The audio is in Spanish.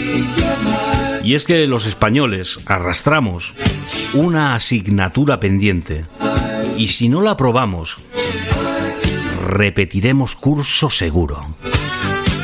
Y es que los españoles arrastramos una asignatura pendiente y si no la aprobamos, repetiremos curso seguro.